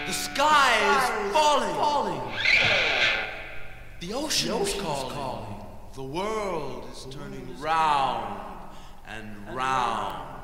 The sky is falling. The ocean is calling. The world is turning round and round.